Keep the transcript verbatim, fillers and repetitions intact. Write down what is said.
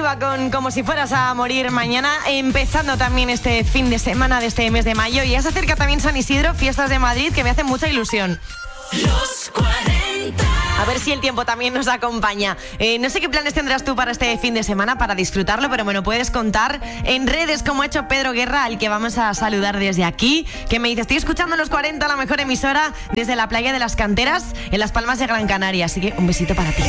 arriba con Como si fueras a morir mañana, empezando también este fin de semana de este mes de mayo. Y ya se acerca también San Isidro, fiestas de Madrid, que me hacen mucha ilusión. Los cuarenta. A ver si el tiempo también nos acompaña. Eh, no sé qué planes tendrás tú para este fin de semana, para disfrutarlo, pero me lo puedes contar en redes, como ha hecho Pedro Guerra, al que vamos a saludar desde aquí, que me dice: estoy escuchando Los cuarenta, la mejor emisora, desde la playa de las Canteras, en Las Palmas de Gran Canaria. Así que un besito para ti.